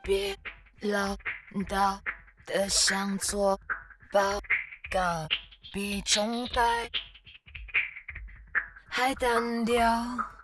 别唠叨的像做报告，比钟摆还单调。